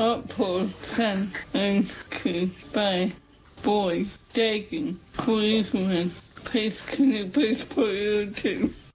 up for son and by boy, dagging, policeman. Please, can you please put you too?